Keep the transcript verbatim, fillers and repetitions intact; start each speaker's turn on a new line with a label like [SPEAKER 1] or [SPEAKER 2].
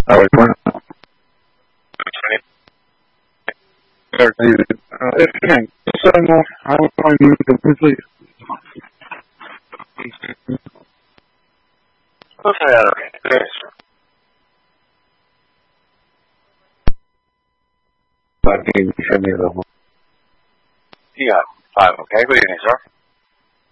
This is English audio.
[SPEAKER 1] I was one. Uh, if you can, so more, I will find you completely.
[SPEAKER 2] Okay, okay.
[SPEAKER 1] I can show me the whole.
[SPEAKER 2] Yeah, five, okay. Good evening, sir.